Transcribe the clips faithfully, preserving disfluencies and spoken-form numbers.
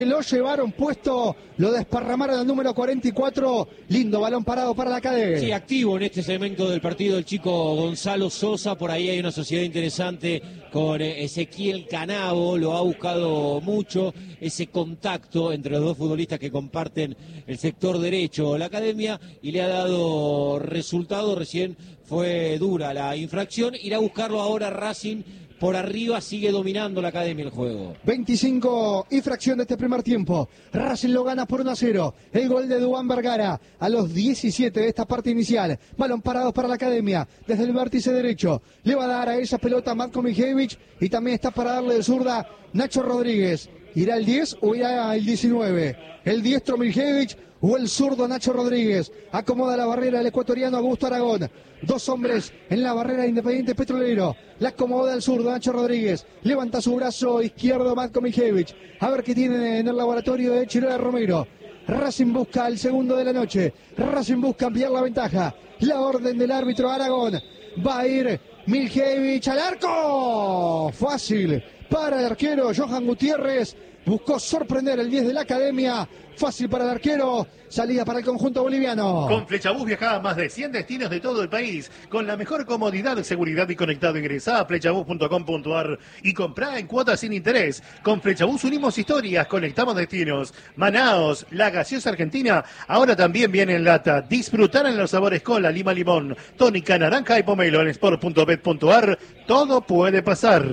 Lo llevaron puesto, lo desparramaron al número cuarenta y cuatro. Lindo balón parado para la Academia. Sí, activo en este segmento del partido el chico Gonzalo Sosa. Por ahí hay una sociedad interesante con Ezequiel Canavo. Lo ha buscado mucho, ese contacto entre los dos futbolistas que comparten el sector derecho de la Academia, y le ha dado resultado. Recién fue dura la infracción. Irá a buscarlo ahora Racing. Por arriba sigue dominando la Academia el juego. veinticinco y fracción de este primer tiempo. Racing lo gana por uno a cero. El gol de Duván Vergara a los diecisiete de esta parte inicial. Balón parado para la Academia. Desde el vértice derecho. Le va a dar a esa pelota Matko Mijevich. Y también está para darle de zurda Nacho Rodríguez. ¿Irá el diez o irá el diecinueve? El diestro Mijevich o el zurdo Nacho Rodríguez. Acomoda la barrera el ecuatoriano Augusto Aragón. Dos hombres en la barrera de Independiente Petrolero. La acomoda el zurdo Nacho Rodríguez. Levanta su brazo izquierdo Matko Mijevich. A ver qué tiene en el laboratorio de Chirola Romero. Racing busca el segundo de la noche. Racing busca ampliar la ventaja. La orden del árbitro Aragón. Va a ir Mijevich al arco. Fácil para el arquero Johan Gutiérrez. Buscó sorprender el diez de la Academia. Fácil para el arquero. Salida para el conjunto boliviano. Con Flechabús viajá a más de cien destinos de todo el país. Con la mejor comodidad, seguridad y conectado. Ingresá a flechabús punto com punto ar y comprá en cuotas sin interés. Con Flechabús unimos historias, conectamos destinos. Manaos, la gaseosa argentina, ahora también viene en lata. Disfrutar en los sabores cola, lima, limón, tónica, naranja y pomelo en sport punto bet punto ar. Todo puede pasar.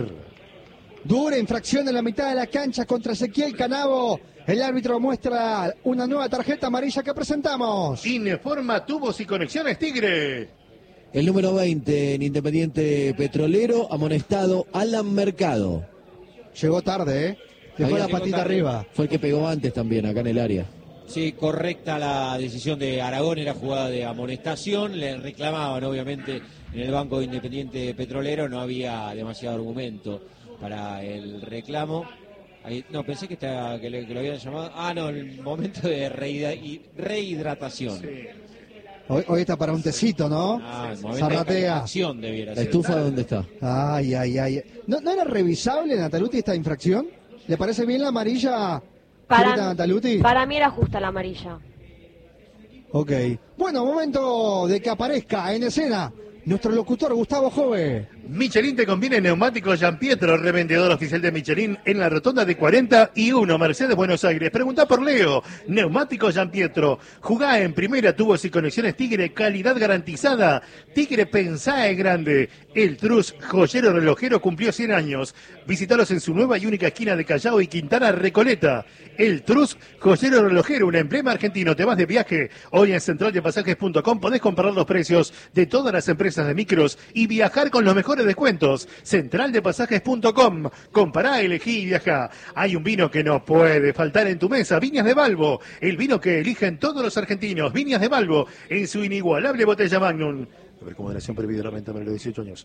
Dura infracción en la mitad de la cancha contra Ezequiel Canavo. El árbitro muestra una nueva tarjeta amarilla que presentamos. Informa Tubos y Conexiones Tigre. El número veinte en Independiente Petrolero, amonestado Alan Mercado. Llegó tarde, ¿eh? Dejó la patita tarde. Arriba. Fue el que pegó antes también, acá en el área. Sí, correcta la decisión de Aragón, era jugada de amonestación. Le reclamaban, obviamente, en el banco de Independiente Petrolero. No había demasiado argumento para el reclamo. Ahí, no, pensé que, está, que, le, que lo habían llamado. Ah, no, el momento de rehidra, rehidratación. Sí. Hoy, hoy está para un tecito, ¿no? Ah, el momento Zarratea. De debiera ¿La estufa ser. Dónde está? Ay, ay, ay. ¿No, ¿No era revisable, Nataluti, esta infracción? ¿Le parece bien la amarilla, para, Nataluti? Para mí era justa la amarilla. Ok. Bueno, momento de que aparezca en escena nuestro locutor Gustavo Jove. Michelin te conviene neumáticos Gianpietro, revendedor oficial de Michelin en la rotonda de cuarenta y uno, Mercedes, Buenos Aires. Preguntá por Leo. Neumáticos Gianpietro. Jugá en primera, tubos y conexiones Tigre, calidad garantizada. Tigre, pensá en grande. El Trus, joyero relojero, cumplió cien años. Visítalos en su nueva y única esquina de Callao y Quintana Recoleta. El Trus, joyero relojero, un emblema argentino. Te vas de viaje. Hoy en central de pasajes punto com podés comparar los precios de todas las empresas de micros y viajar con los mejores descuentos. central de pasajes punto com. Compará, elegí y viajá. Hay un vino que no puede faltar en tu mesa. Viñas de Balbo. El vino que eligen todos los argentinos. Viñas de Balbo en su inigualable botella Magnum. A ver, como moderación prohibida la venta menor de dieciocho años.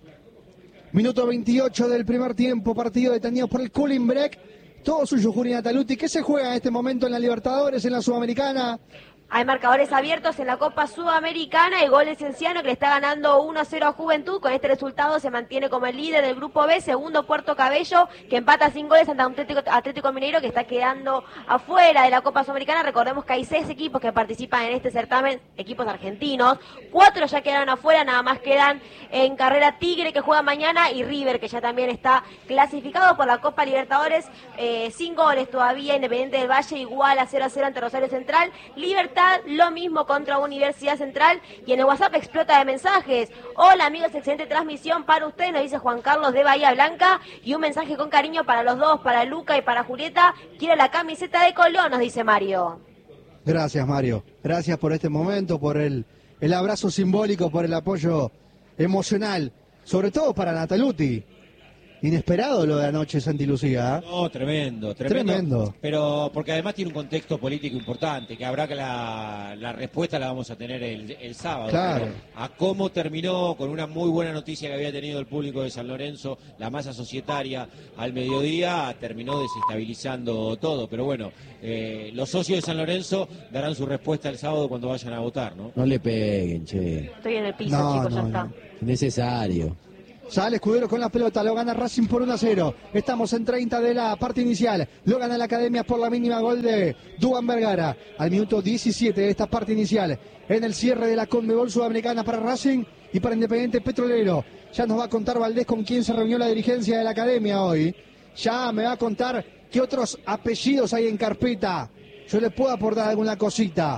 Minuto veintiocho del primer tiempo. Partido detenido por el cooling break. Todo suyo, Juri Nataluti. ¿Qué se juega en este momento en la Libertadores, en la Sudamericana? Hay marcadores abiertos en la Copa Sudamericana. El gol de Cienciano, que le está ganando uno a cero a Juventud. Con este resultado se mantiene como el líder del Grupo B. Segundo, Puerto Cabello, que empata sin goles ante Atlético, Atlético Mineiro, que está quedando afuera de la Copa Sudamericana. Recordemos que hay seis equipos que participan en este certamen, equipos argentinos. Cuatro ya quedaron afuera, nada más quedan en carrera Tigre, que juega mañana, y River, que ya también está clasificado por la Copa Libertadores. Eh, sin goles todavía. Independiente del Valle igual a cero a cero ante Rosario Central. Libertad lo mismo contra Universidad Central. Y en el WhatsApp explota de mensajes. Hola amigos, excelente transmisión para ustedes, nos dice Juan Carlos de Bahía Blanca. Y un mensaje con cariño para los dos, para Luca y para Julieta. Quiero la camiseta de Colón, nos dice Mario. Gracias, Mario. Gracias por este momento, por el, el abrazo simbólico, por el apoyo emocional. Sobre todo para Nataluti. Inesperado lo de anoche, Santi Lucía. No, tremendo, tremendo, tremendo. Pero porque además tiene un contexto político importante, que habrá que la, la respuesta la vamos a tener el, el sábado. Claro. A cómo terminó con una muy buena noticia que había tenido el público de San Lorenzo, la masa societaria al mediodía, terminó desestabilizando todo. Pero bueno, eh, los socios de San Lorenzo darán su respuesta el sábado cuando vayan a votar, ¿no? No le peguen, che. Estoy en el piso, no, chicos, no, ya está. No. Necesario. Sale Escudero con la pelota, lo gana Racing por uno a cero. Estamos en treinta de la parte inicial. Lo gana la Academia por la mínima, gol de Duván Vergara. Al minuto diecisiete de esta parte inicial. En el cierre de la Conmebol Sudamericana para Racing y para Independiente Petrolero. Ya nos va a contar Valdés con quién se reunió la dirigencia de la Academia hoy. Ya me va a contar qué otros apellidos hay en carpeta. Yo le puedo aportar alguna cosita.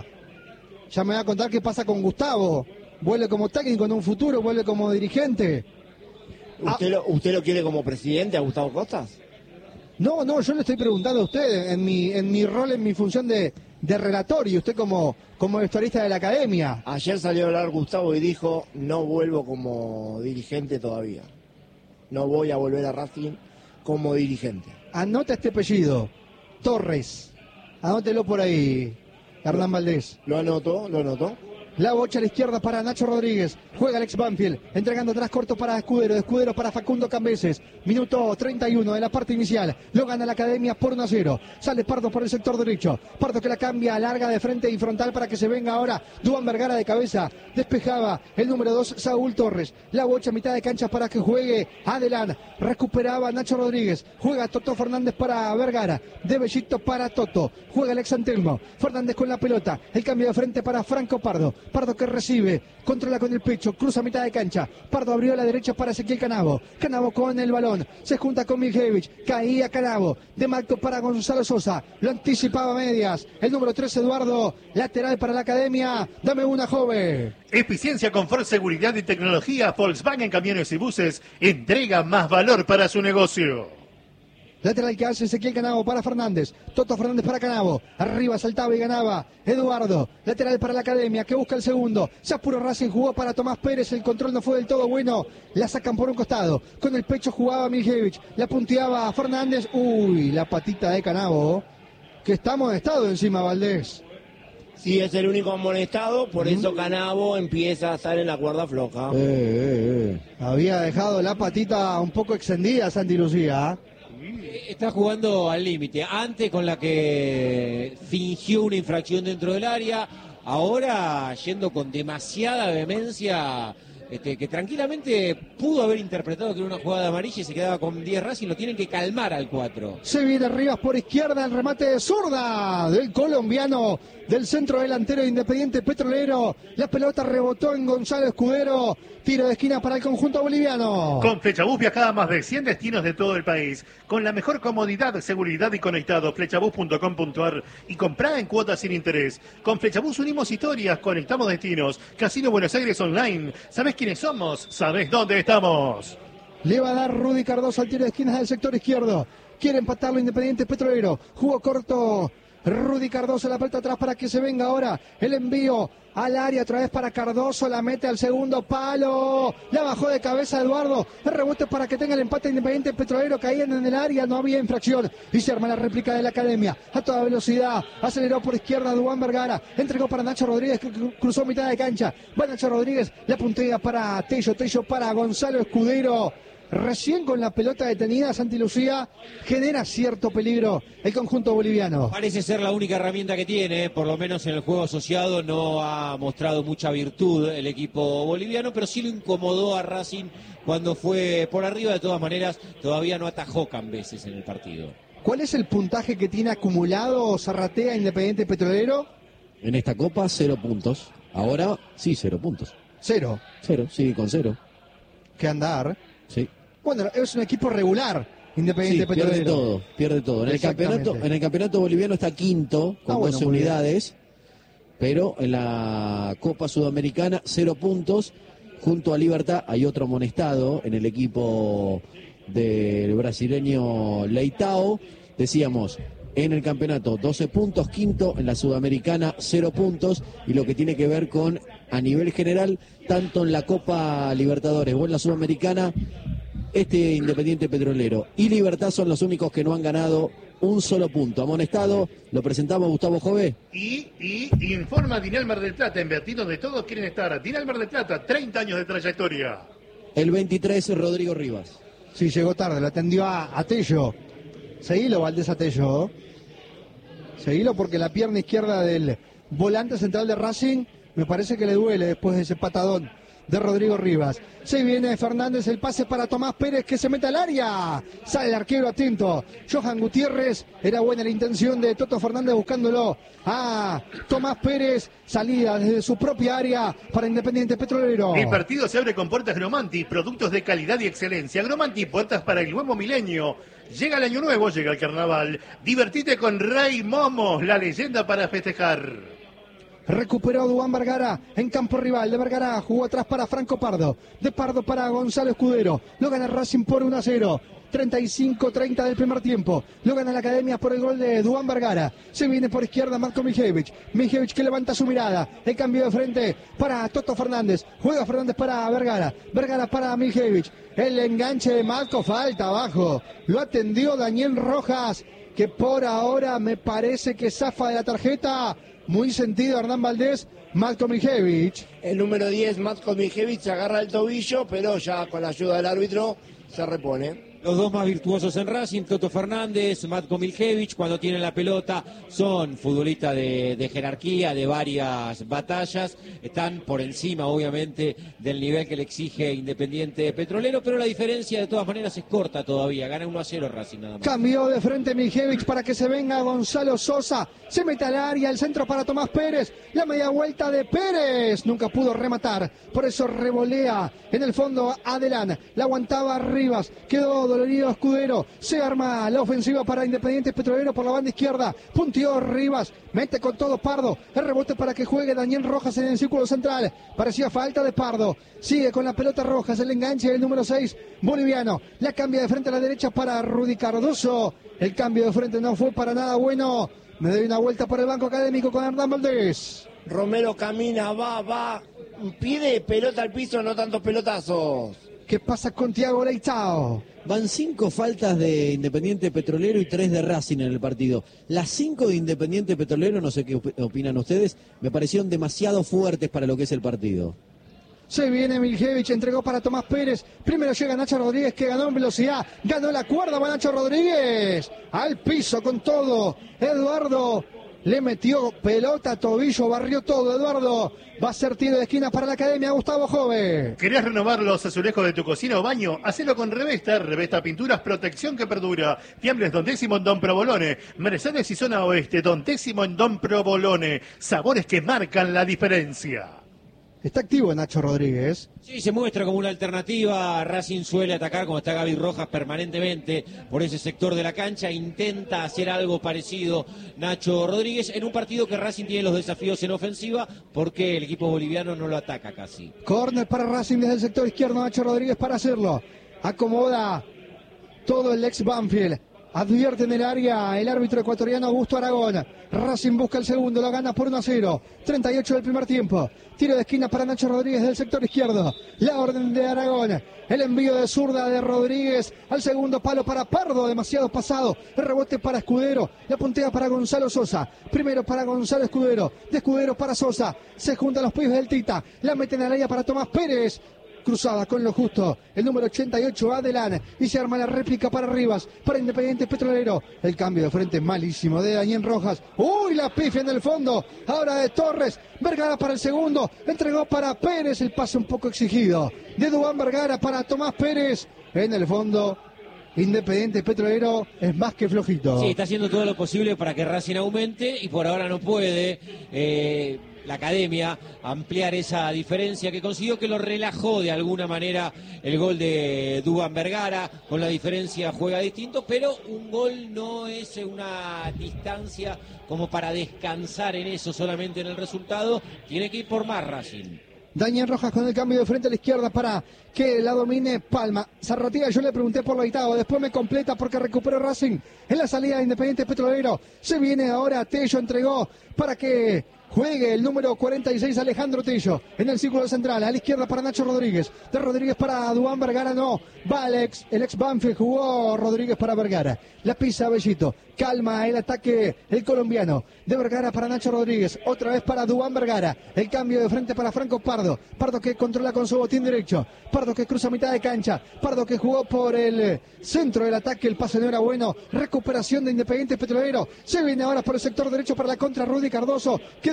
Ya me va a contar qué pasa con Gustavo. ¿Vuelve como técnico en un futuro? ¿Vuelve como dirigente? ¿Usted, lo, ¿Usted lo quiere como presidente a Gustavo Costas? No, no, yo le estoy preguntando a usted en mi en mi rol, en mi función de, de relator, y usted como, como vestuarista de la Academia. Ayer salió a hablar Gustavo y dijo, no vuelvo como dirigente todavía. No voy a volver a Racing como dirigente. Anota este apellido, Torres. Anótelo por ahí, Hernán Valdés. Lo anoto, lo anoto. La bocha a la izquierda para Nacho Rodríguez. Juega Alex Banfield. Entregando atrás corto para Escudero. Escudero para Facundo Cambeses. Minuto treinta y uno de la parte inicial. Lo gana la Academia por uno a cero. Sale Pardo por el sector derecho. Pardo que la cambia, larga de frente y frontal para que se venga ahora Duván Vergara de cabeza. Despejaba el número dos, Saúl Torres. La bocha a mitad de cancha para que juegue Adelán. Recuperaba Nacho Rodríguez. Juega Toto Fernández para Vergara. De Bellito para Toto. Juega Alex Antelmo. Fernández con la pelota. El cambio de frente para Franco Pardo. Pardo que recibe, controla con el pecho, cruza a mitad de cancha. Pardo abrió a la derecha para Ezequiel Canavo. Canavo con el balón, se junta con Miljevich. Caía Canavo, de Marco para Gonzalo Sosa. Lo anticipaba a medias. El número tres, Eduardo, lateral para la Academia. Dame una, joven. Eficiencia, confort, seguridad y tecnología. Volkswagen Camiones y Buses entrega más valor para su negocio. Lateral que hace Ezequiel Canavo para Fernández. Toto Fernández para Canavo. Arriba saltaba y ganaba Eduardo. Lateral para la Academia que busca el segundo. Se apuró Racing, jugó para Tomás Pérez. El control no fue del todo bueno. La sacan por un costado. Con el pecho jugaba Miljevich. La punteaba Fernández. Uy, la patita de Canavo. Que está amonestado encima, Valdés. Sí, es el único amonestado. Por eso Canavo empieza a estar en la cuerda floja. Eh, eh, eh. Había dejado la patita un poco extendida, Santi Lucía. Está jugando al límite. Antes con la que fingió una infracción dentro del área, ahora yendo con demasiada vehemencia, este, que tranquilamente pudo haber interpretado que era una jugada amarilla y se quedaba con diez Racing. Lo tienen que calmar al cuatro. Se viene Rivas por izquierda, el remate de zurda del colombiano, del centro delantero de Independiente Petrolero. La pelota rebotó en Gonzalo Escudero. Tiro de esquina para el conjunto boliviano. Con Flechabús viajada a más de cien destinos de todo el país. Con la mejor comodidad, seguridad y conectado. Flechabús punto com punto ar y comprá en cuotas sin interés. Con Flechabús unimos historias, conectamos destinos. Casino Buenos Aires Online. ¿Sabés quiénes somos? ¿Sabés dónde estamos? Le va a dar Rudy Cardoso al tiro de esquinas del sector izquierdo. Quiere empatarlo Independiente Petrolero. Jugó corto Rudy Cardoso, la pelota atrás para que se venga ahora el envío al área, otra vez para Cardoso, la mete al segundo palo, la bajó de cabeza Eduardo, el rebote para que tenga el empate Independiente Petrolero, caían en el área, no había infracción, y se arma la réplica de la Academia, a toda velocidad, aceleró por izquierda Duván Vergara, entregó para Nacho Rodríguez, que cruzó mitad de cancha, va Nacho Rodríguez, la puntea para Tello, Tello para Gonzalo Escudero. Recién con la pelota detenida, Santi Lucía, genera cierto peligro el conjunto boliviano. Parece ser la única herramienta que tiene, por lo menos en el juego asociado no ha mostrado mucha virtud el equipo boliviano, pero sí lo incomodó a Racing cuando fue por arriba. De todas maneras, todavía no atajó Cambeses en el partido. ¿Cuál es el puntaje que tiene acumulado Zarratea Independiente Petrolero? En esta copa, cero puntos. Ahora, sí, cero puntos. Cero. Cero, sigue con cero. ¿Qué andar? Sí. Bueno, es un equipo regular, Independiente sí, Petrolero. Pierde todo, pierde todo. En el campeonato, en el campeonato boliviano está quinto, con ah, bueno, doce unidades, pero en la Copa Sudamericana, cero puntos. Junto a Libertad hay otro amonestado en el equipo del brasileño Leitao. Decíamos, en el campeonato doce puntos, quinto, en la Sudamericana cero puntos, y lo que tiene que ver con, a nivel general, tanto en la Copa Libertadores o en la Sudamericana, este Independiente Petrolero y Libertad son los únicos que no han ganado un solo punto. Amonestado, lo presentamos Gustavo Jové. Y, y informa Dinal Mar del Plata, invertidos de todos quieren estar. Dinal Mar del Plata, treinta años de trayectoria. El veintitrés, Rodrigo Rivas. Sí, llegó tarde, lo atendió a, a Tello. Seguilo, Valdés, a Tello. Seguilo porque la pierna izquierda del volante central de Racing me parece que le duele después de ese patadón de Rodrigo Rivas. Se viene Fernández, el pase para Tomás Pérez que se mete al área. Sale el arquero atento. Johan Gutiérrez, era buena la intención de Toto Fernández buscándolo. Ah, Tomás Pérez, salida desde su propia área para Independiente Petrolero. El partido se abre con puertas Gromanti, productos de calidad y excelencia. Gromanti, puertas para el nuevo milenio. Llega el año nuevo, llega el carnaval. Divertite con Rey Momos, la leyenda para festejar. Recuperó Duván Vergara en campo rival. De Vergara jugó atrás para Franco Pardo. De Pardo para Gonzalo Escudero. Lo gana Racing por uno a cero. treinta y cinco treinta del primer tiempo. Lo gana la Academia por el gol de Duván Vergara. Se viene por izquierda Marco Mijevich. Mijevich que levanta su mirada. El cambio de frente para Toto Fernández. Juega Fernández para Vergara. Vergara para Mijevich. El enganche de Marco. Falta abajo. Lo atendió Daniel Rojas, que por ahora me parece que zafa de la tarjeta. Muy sentido Hernán Valdés. Matko Mijevich. El número diez, Matko Mijevich, se agarra el tobillo, pero ya con la ayuda del árbitro se repone. Los dos más virtuosos en Racing, Toto Fernández, Matko Mijevich, cuando tienen la pelota, son futbolistas de, de jerarquía, de varias batallas, están por encima, obviamente, del nivel que le exige Independiente Petrolero, pero la diferencia, de todas maneras, es corta todavía, gana uno a cero Racing nada más. Cambió de frente Mijevich para que se venga Gonzalo Sosa, se mete al área, el centro para Tomás Pérez, la media vuelta de Pérez, nunca pudo rematar, por eso revolea en el fondo Adelán, la aguantaba Rivas, quedó dolorido Escudero, se arma la ofensiva para Independiente Petrolero por la banda izquierda, punteó Rivas, mete con todo Pardo, el rebote para que juegue Daniel Rojas en el círculo central, parecía falta de Pardo, sigue con la pelota Rojas, el enganche del número seis, boliviano, la cambia de frente a la derecha para Rudy Cardoso, el cambio de frente no fue para nada bueno, me doy una vuelta por el banco académico con Hernán Valdés. Romero camina, va, va, pide pelota al piso, no tantos pelotazos. ¿Qué pasa con Thiago Leitao? Van cinco faltas de Independiente Petrolero y tres de Racing en el partido. Las cinco de Independiente Petrolero, no sé qué opinan ustedes, me parecieron demasiado fuertes para lo que es el partido. Se viene Mijevich, entregó para Tomás Pérez. Primero llega Nacho Rodríguez, que ganó en velocidad. Ganó la cuerda, va Nacho Rodríguez. Al piso con todo. Eduardo le metió pelota, tobillo, barrió todo. Eduardo va a ser tiro de esquina para la Academia Gustavo Jove. ¿Querés renovar los azulejos de tu cocina o baño? Hacelo con Revesta. Revesta Pinturas, protección que perdura. Fiambres Don Décimo en Don Provolone. Mercedes y Zona Oeste, Don Décimo en Don Provolone. Sabores que marcan la diferencia. Está activo Nacho Rodríguez. Sí, se muestra como una alternativa. Racing suele atacar, como está Gaby Rojas, permanentemente por ese sector de la cancha. Intenta hacer algo parecido Nacho Rodríguez en un partido que Racing tiene los desafíos en ofensiva porque el equipo boliviano no lo ataca casi. Corner para Racing desde el sector izquierdo. Nacho Rodríguez para hacerlo. Acomoda todo el ex Banfield. Advierte en el área el árbitro ecuatoriano Augusto Aragón. Racing busca el segundo, lo gana por uno a cero. treinta y ocho del primer tiempo. Tiro de esquina para Nacho Rodríguez del sector izquierdo. La orden de Aragón. El envío de zurda de Rodríguez al segundo palo para Pardo, demasiado pasado. El rebote para Escudero. La puntea para Gonzalo Sosa. Primero para Gonzalo Escudero. De Escudero para Sosa. Se juntan los pibes del Tita. La meten al área para Tomás Pérez. Cruzada con lo justo, el número ochenta y ocho Adelán, y se arma la réplica para Rivas, para Independiente Petrolero, el cambio de frente malísimo de Daniel Rojas, uy, la pifia en el fondo, ahora de Torres, Vergara para el segundo, entregó para Pérez, el pase un poco exigido, de Duván Vergara para Tomás Pérez, en el fondo, Independiente Petrolero es más que flojito. Sí, está haciendo todo lo posible para que Racing aumente, y por ahora no puede, eh... la Academia ampliar esa diferencia que consiguió, que lo relajó de alguna manera el gol de Duván Vergara. Con la diferencia juega distinto, pero un gol no es una distancia como para descansar en eso, solamente en el resultado. Tiene que ir por más Racing. Daniel Rojas con el cambio de frente a la izquierda para que la domine Palma. Zarratea, yo le pregunté por Leitao, después me completa porque recuperó Racing en la salida de Independiente Petrolero. Se viene ahora, Tello entregó para que juegue el número cuarenta y seis Alejandro Tello en el círculo central, a la izquierda para Nacho Rodríguez, de Rodríguez para Duván Vergara, no, va Alex, el ex Banfield, jugó Rodríguez para Vergara, la pisa Bellito, calma el ataque el colombiano, de Vergara para Nacho Rodríguez, otra vez para Duván Vergara, el cambio de frente para Franco Pardo, Pardo que controla con su botín derecho, Pardo que cruza mitad de cancha, Pardo que jugó por el centro del ataque, el pase no era bueno, recuperación de Independiente Petrolero, se viene ahora por el sector derecho para la contra Rudy Cardoso, quedó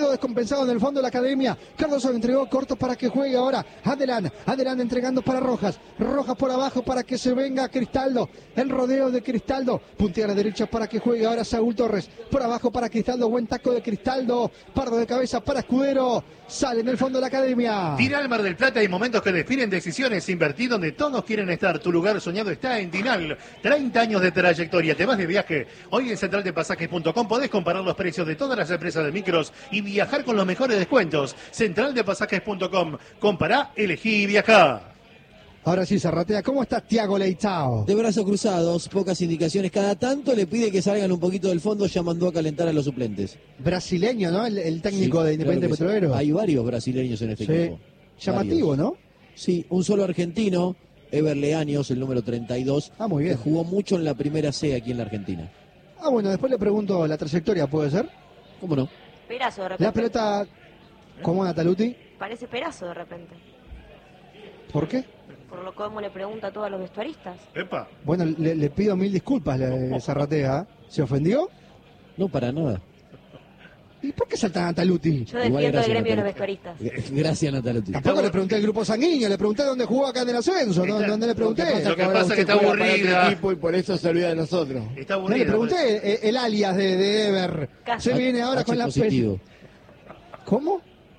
quedó descompensado en el fondo de la academia. Cardoso entregó corto para que juegue ahora Adelán, Adelán entregando para Rojas, Rojas por abajo para que se venga Cristaldo, el rodeo de Cristaldo, puntea a la derecha para que juegue ahora Saúl Torres, por abajo para Cristaldo, buen taco de Cristaldo, Pardo de cabeza para Escudero, sale en el fondo de la academia. Tinal Mar del Plata, hay momentos que definen decisiones. Invertir donde todos quieren estar. Tu lugar soñado está en Tinal. treinta años de trayectoria. Te vas de viaje. Hoy en central de pasajes punto com podés comparar los precios de todas las empresas de micros y viajar con los mejores descuentos. central de pasajes punto com. Compará, elegí y viajá. Ahora sí, Zarratea, ¿cómo está Thiago Leitao? De brazos cruzados, pocas indicaciones. Cada tanto le pide que salgan un poquito del fondo, ya mandó a calentar a los suplentes. Brasileño, ¿no? El, el técnico Sí, de Independiente claro que sí. Petrolero. Hay varios brasileños en este Sí. equipo. Llamativo, Varios. ¿no? Sí, un solo argentino, Ever Leaños, el número treinta y dos, Ah, muy bien. que jugó mucho en la primera C aquí en la Argentina. Ah, bueno, después le pregunto la trayectoria, ¿puede ser? ¿Cómo no? Perazo de repente. La pelota, ¿cómo Nataluti? Parece Perazo de repente. ¿Por qué? Por lo como le pregunta a todos los vestuaristas. Epa. Bueno, le, le pido mil disculpas, le, Zarratea. ¿Se ofendió? No, para nada. ¿Y por qué salta Nataluti? Yo Igual, defiendo el gracias, gremio de los Natalia. vestuaristas. Gracias, Nataluti. Tampoco le pregunté el grupo sanguíneo, le pregunté dónde jugó acá en el ascenso, no, Está- ¿dónde le pregunté? Lo que ahora pasa es que usted está juega para otro aburrida. equipo y por eso se olvida de nosotros. Está No aburrido. le pregunté eh, el alias de, de Ever. Casi. Se viene ahora H con la... positivo. ¿Cómo?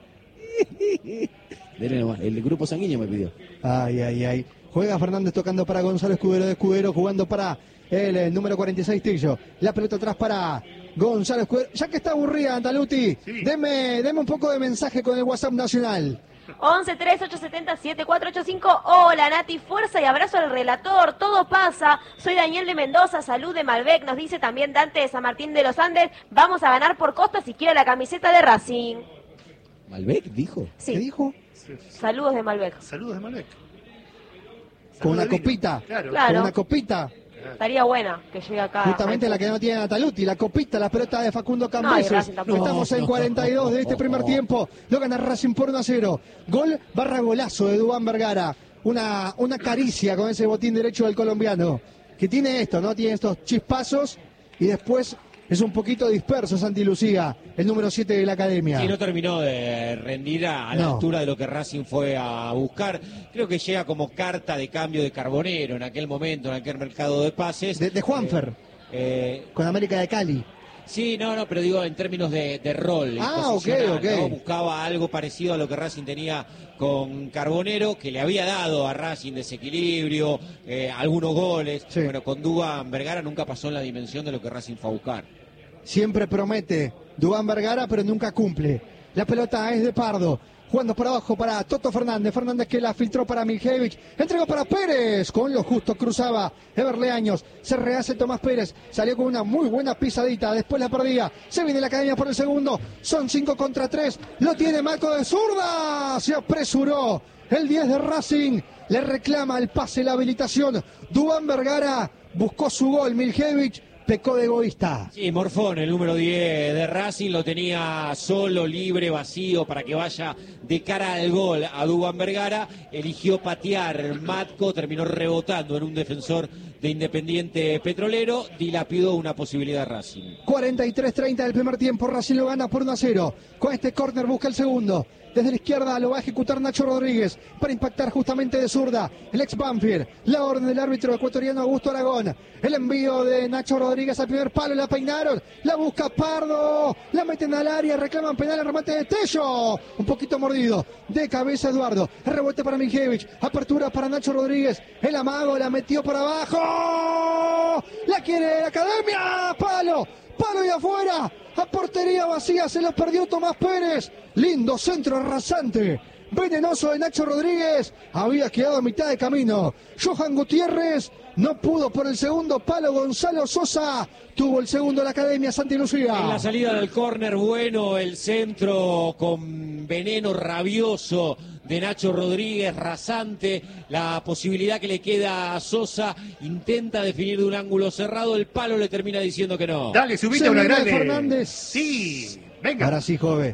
Dele nomás, el grupo sanguíneo me pidió. Ay, ay, ay. Juega Fernández tocando para Gonzalo Escudero de Escudero, jugando para el, eh, número cuarenta y seis Tillo. La pelota atrás para Gonzalo Escudero. Ya que está aburrida, Andaluti, Sí. deme, deme un poco de mensaje con el WhatsApp nacional. once tres ocho siete cero siete cuatro ocho cinco. Hola Nati, fuerza y abrazo al relator. Todo pasa. Soy Daniel de Mendoza, salud de Malbec. Nos dice también Dante de San Martín de los Andes. Vamos a ganar por costa si quiere la camiseta de Racing. ¿Malbec dijo? ¿Qué Sí, dijo? saludos de Malbec. Saludos de Malbec. Con una Saludos de vino. copita. Claro. Claro. Con una copita. Estaría buena que llegue acá. Justamente al la que no tiene Nataluti, la copita, la pelota de Facundo No, y Cambeses. Racing tampoco. Estamos No, en no, cuarenta y dos de este primer no. tiempo. Lo gana Racing por uno a cero. Gol barra golazo de Duván Vergara. Una, una caricia con ese botín derecho del colombiano. Que tiene esto, ¿no? Tiene estos chispazos y después es un poquito disperso Santi Lucía, el número siete de la academia. Sí, no terminó de rendir a, a la No. altura de lo que Racing fue a buscar. Creo que llega como carta de cambio de Carbonero en aquel momento, en aquel mercado de pases. De, de Juanfer, Eh, con América de Cali. sí, no, no, pero digo en términos de, de rol. y Ah, posicional, ok, ¿no? ok. Buscaba algo parecido a lo que Racing tenía con Carbonero, que le había dado a Racing desequilibrio, eh, algunos goles. Sí. Bueno, con Duván Vergara nunca pasó en la dimensión de lo que Racing fue a buscar. Siempre promete Duván Vergara, pero nunca cumple. La pelota es de Pardo. Jugando por abajo para Toto Fernández. Fernández que la filtró para Miljevich. Entregó para Pérez. Con lo justo cruzaba Ever Leaños. Se rehace Tomás Pérez. Salió con una muy buena pisadita. Después la perdía. Se viene la academia por el segundo. Son cinco contra tres. Lo tiene Marco de zurda. Se apresuró. El diez de Racing. Le reclama el pase, la habilitación. Duván Vergara buscó su gol. Miljevich pecó de egoísta. Sí, Morfón, el número diez de Racing, lo tenía solo, libre, vacío, para que vaya de cara al gol a Duván Vergara. Eligió patear Matco, terminó rebotando en un defensor de Independiente Petrolero. Dilapidó una posibilidad de Racing. cuarenta y tres treinta del primer tiempo. Racing lo gana por uno a cero. Con este córner busca el segundo. Desde la izquierda lo va a ejecutar Nacho Rodríguez para impactar justamente de zurda el ex Banfield. La orden del árbitro ecuatoriano Augusto Aragón. El envío de Nacho Rodríguez al primer palo. La peinaron. La busca Pardo. La meten al área. Reclaman penal. El remate de Tello. Un poquito mordido. De cabeza Eduardo. El rebote para Miljevich. Apertura para Nacho Rodríguez. El amago. La metió por abajo. La quiere la academia. Palo. Palo y afuera. A portería vacía. Se lo perdió Tomás Pérez. Lindo centro rasante. Venenoso de Nacho Rodríguez. Había quedado a mitad de camino. Johan Gutiérrez no pudo por el segundo palo. Gonzalo Sosa tuvo el segundo de la academia Santi Lucía. En la salida del córner, bueno, el centro con veneno rabioso de Nacho Rodríguez, rasante, la posibilidad que le queda a Sosa, intenta definir de un ángulo cerrado, el palo le termina diciendo que no. Dale, subite Se a una viene grande. Fernández. Sí, venga. Ahora sí, joven.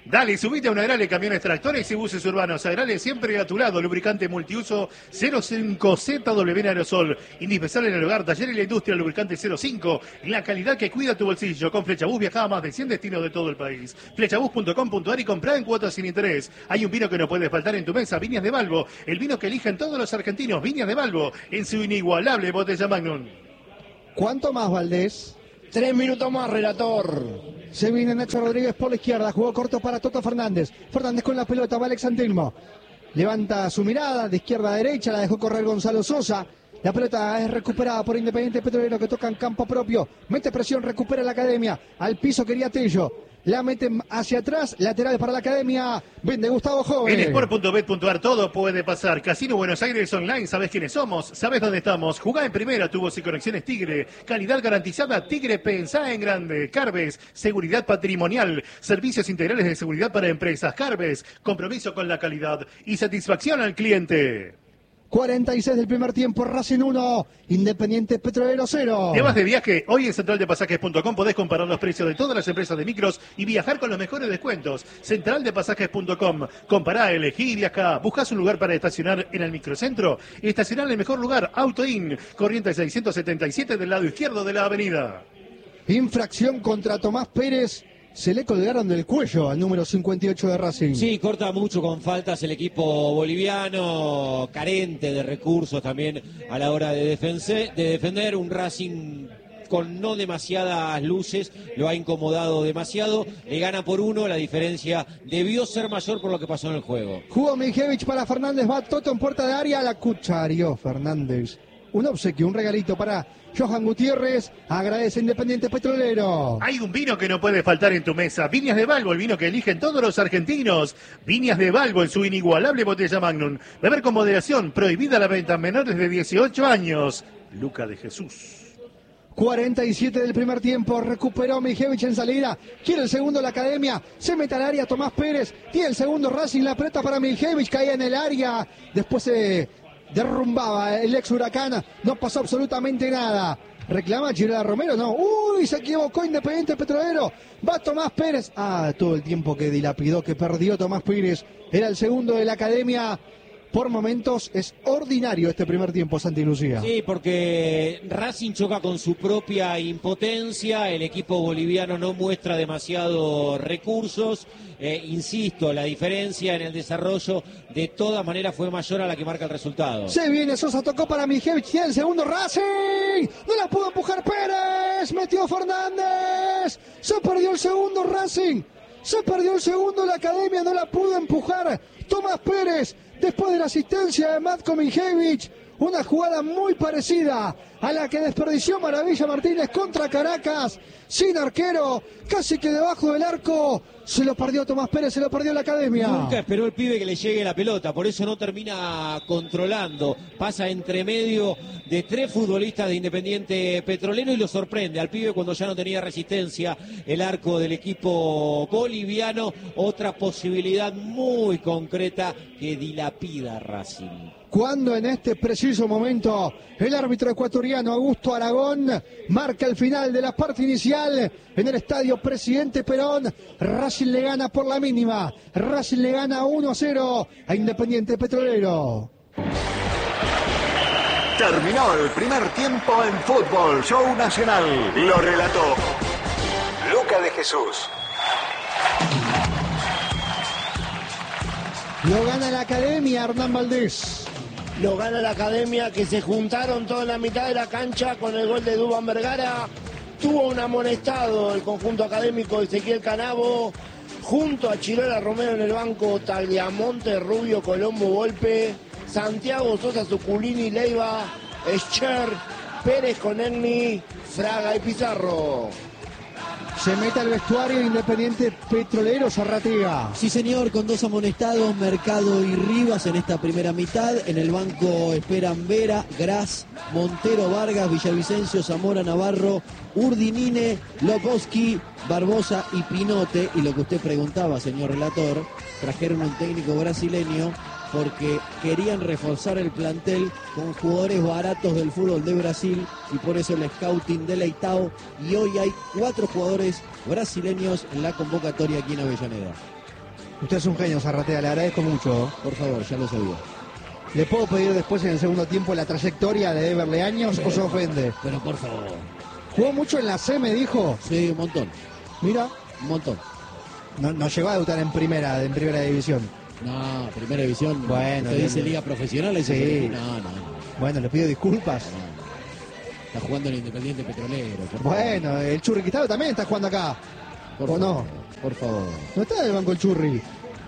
Dale, subite a una Agrale, camiones, tractores y buses urbanos. Agrale siempre a tu lado. Lubricante multiuso cero cinco Z W en aerosol. Indispensable en el hogar, taller y la industria. Lubricante cero cinco. La calidad que cuida tu bolsillo. Con Flechabús viaja a más de cien destinos de todo el país. Flechabús punto com punto ar y comprá en cuotas sin interés. Hay un vino que no puede faltar en tu mesa. Viñas de Balbo. El vino que eligen todos los argentinos. Viñas de Balbo. En su inigualable botella Magnum. ¿Cuánto más, Valdés? Tres minutos más, relator. Se viene Nacho Rodríguez por la izquierda, jugó corto para Toto Fernández. Fernández con la pelota, va Alex Antelmo. Levanta su mirada de izquierda a derecha, la dejó correr Gonzalo Sosa. La pelota es recuperada por Independiente Petrolero que toca en campo propio. Mete presión, recupera la Academia. Al piso quería Tello. La meten hacia atrás, lateral para la Academia. Vende Gustavo Joven. En sport punto bet punto ar todo puede pasar. Casino Buenos Aires Online, ¿sabés quiénes somos? ¿Sabés dónde estamos? Jugá en primera, tubos y conexiones Tigre. Calidad garantizada, Tigre, pensá en grande. Carves, seguridad patrimonial. Servicios integrales de seguridad para empresas. Carves, compromiso con la calidad y satisfacción al cliente. cuarenta y seis del primer tiempo, Racing uno, Independiente Petrolero cero. ¿Te vas de viaje? Hoy en central de pasajes punto com podés comparar los precios de todas las empresas de micros y viajar con los mejores descuentos. central de pasajes punto com. Compará, elegí y viajá. ¿Buscás un lugar para estacionar en el microcentro? Estacionar en el mejor lugar, Auto In, Corrientes seiscientos setenta y siete del lado izquierdo de la avenida. Infracción contra Tomás Pérez. Se le colgaron del cuello al número cincuenta y ocho de Racing. Sí, corta mucho con faltas el equipo boliviano, carente de recursos también a la hora de, defense, de defender. Un Racing con no demasiadas luces, lo ha incomodado demasiado, le gana por uno, la diferencia debió ser mayor por lo que pasó en el juego. Jugó Mijevich para Fernández, va Toto en puerta de área, la cucharió Fernández. Un obsequio, un regalito para Johan Gutiérrez, agradece Independiente Petrolero. Hay un vino que no puede faltar en tu mesa. Viñas de Balbo, el vino que eligen todos los argentinos. Viñas de Balbo en su inigualable botella Magnum. Beber con moderación, prohibida la venta a menores de dieciocho años. Luca de Jesús. cuarenta y siete del primer tiempo, recuperó Mijevich en salida, quiere el segundo la Academia, se mete al área Tomás Pérez, tiene el segundo Racing, la pelota para Mijevich, caía en el área, después se derrumbaba el ex Huracán, no pasó absolutamente nada. Reclama Girela Romero, no, uy, se equivocó Independiente Petrolero, va Tomás Pérez, ah, todo el tiempo que dilapidó, que perdió Tomás Pérez, era el segundo de la Academia. Por momentos es ordinario este primer tiempo, Santi Lucía. Sí, porque Racing choca con su propia impotencia, el equipo boliviano no muestra demasiados recursos, eh, insisto, la diferencia en el desarrollo de todas maneras fue mayor a la que marca el resultado. Se viene, Sosa tocó para Mijevich, tiene el segundo Racing, no la pudo empujar Pérez, metió Fernández, se perdió el segundo Racing, se perdió el segundo la Academia, no la pudo empujar Tomás Pérez. Después de la asistencia de Matko Mijevich, una jugada muy parecida a la que desperdició Maravilla Martínez contra Caracas, sin arquero, casi que debajo del arco, se lo perdió Tomás Pérez, se lo perdió la Academia. Nunca esperó el pibe que le llegue la pelota, por eso no termina controlando, pasa entre medio de tres futbolistas de Independiente Petrolero y lo sorprende al pibe cuando ya no tenía resistencia el arco del equipo boliviano, otra posibilidad muy concreta que dilapida Racing. Cuando en este preciso momento el árbitro ecuatoriano Augusto Aragón marca el final de la parte inicial en el estadio Presidente Perón, Racing le gana por la mínima, Racing le gana uno a cero a Independiente Petrolero. Terminó el primer tiempo en Fútbol Show Nacional. Lo relató Luca de Jesús. Lo gana la Academia, Hernán Valdés. Lo gana la Academia, que se juntaron toda la mitad de la cancha con el gol de Duván Vergara. Tuvo un amonestado el conjunto académico Ezequiel Canavo. Junto a Chirola Romero en el banco, Tagliamonte, Rubio, Colombo, Volpe, Santiago Sosa, Zuculini, Leiva, Escher, Pérez, Conegni, Fraga y Pizarro. Se mete al vestuario Independiente Petrolero, Zarratea. Sí, señor, con dos amonestados, Mercado y Rivas en esta primera mitad. En el banco esperan Vera, Gras, Montero, Vargas, Villavicencio, Zamora, Navarro, Urdinine, Loposki, Barbosa y Pinote. Y lo que usted preguntaba, señor relator, trajeron un técnico brasileño porque querían reforzar el plantel con jugadores baratos del fútbol de Brasil y por eso el scouting de Leitao, y hoy hay cuatro jugadores brasileños en la convocatoria aquí en Avellaneda. Usted es un genio, Zarratea, le agradezco mucho. Por favor, ya lo sabía. ¿Le puedo pedir después en el segundo tiempo la trayectoria de Ever Leaños o se ofende? Pero por favor. ¿Jugó mucho en la C, me dijo? Sí, un montón. Mira. Un montón. No, no llegó a debutar en primera, en primera división. No, primera división. Bueno, ¿Usted bien, dice bien. liga profesional? ¿Eso Sí. es? No, no, no. Bueno, le pido disculpas. No. Está jugando en el Independiente Petrolero. por Bueno, favor. el Churri Quistado también está jugando acá. Por ¿O favor, no? Por favor. ¿No está en el banco el Churri?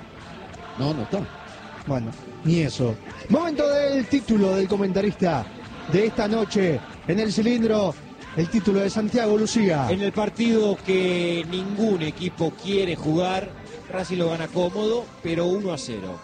No, no está. Bueno, ni eso. Momento del título del comentarista de esta noche en el cilindro. El título de Santiago Lucía. En el partido que ningún equipo quiere jugar, Racing lo gana cómodo, pero uno a cero.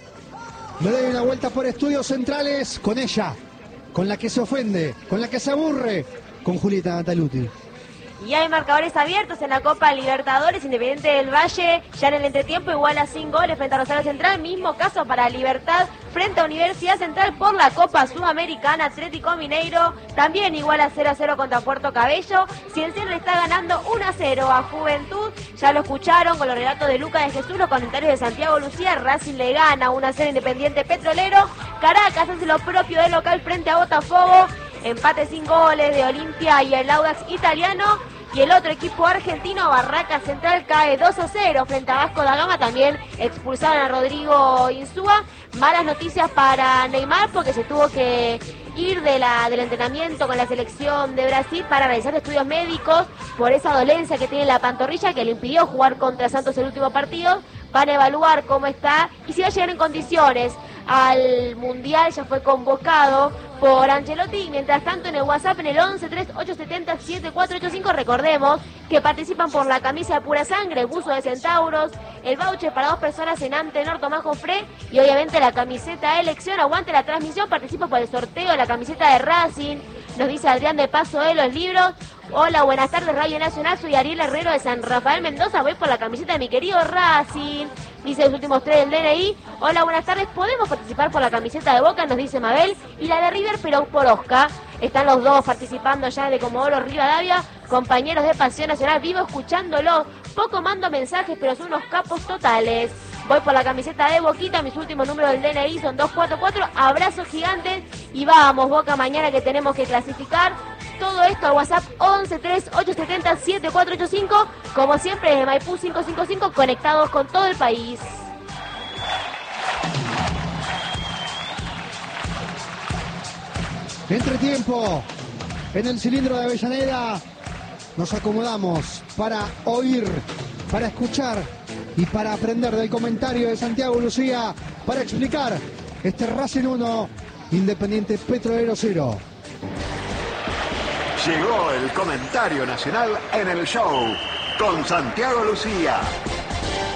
Me doy una vuelta por estudios centrales con ella, con la que se ofende, con la que se aburre, con Julieta Nataluti. Y hay marcadores abiertos en la Copa Libertadores. Independiente del Valle ya en el entretiempo iguala sin goles frente a Rosario Central. Mismo caso para Libertad frente a Universidad Central por la Copa Sudamericana. Atlético Mineiro también iguala cero a cero contra Puerto Cabello. Cienciano le está ganando uno a cero a Juventud. Ya lo escucharon con los relatos de Lucas de Jesús, los comentarios de Santiago Lucía. Racing le gana uno a cero Independiente Petrolero. Caracas hace lo propio de local frente a Botafogo. Empate sin goles de Olimpia y el Audax italiano. Y el otro equipo argentino, Barraca Central, cae dos a cero frente a Vasco da Gama. También expulsaron a Rodrigo Insúa. Malas noticias para Neymar porque se tuvo que ir de la, del entrenamiento con la selección de Brasil para realizar estudios médicos por esa dolencia que tiene en la pantorrilla que le impidió jugar contra Santos el último partido. Van a evaluar cómo está y si va a llegar en condiciones al Mundial. Ya fue convocado por Ancelotti. Y mientras tanto en el WhatsApp en el once tres ocho siete cero siete cuatro ocho cinco recordemos que participan por la camisa de Pura Sangre, buzo de Centauros, el voucher para dos personas en Antenor Tomás Jofré y obviamente la camiseta de elección. Aguante la transmisión, participa por el sorteo de la camiseta de Racing. Nos dice Adrián de Paso de los libros. Hola, buenas tardes, Radio Nacional. Soy Ariel Herrero de San Rafael Mendoza. Voy por la camiseta de mi querido Racing. Dice los últimos tres del D N I. Hola, buenas tardes. ¿Podemos participar por la camiseta de Boca? Nos dice Mabel. Y la de River, pero por Oscar. Están los dos participando ya de Comodoro Rivadavia. Compañeros de Pasión Nacional. Vivo escuchándolo. Poco mando mensajes, pero son unos capos totales. Voy por la camiseta de Boquita, mis últimos números del D N I son dos cuatro cuatro, abrazos gigantes y vamos Boca mañana que tenemos que clasificar. Todo esto al WhatsApp once tres ocho siete cero siete cuatro ocho cinco, como siempre desde Maipú cinco cinco cinco, conectados con todo el país. Entretiempo, en el cilindro de Avellaneda, nos acomodamos para oír, para escuchar y para aprender del comentario de Santiago Lucía, para explicar este Racing uno, Independiente Petrolero cero. Llegó el comentario nacional en el show con Santiago Lucía.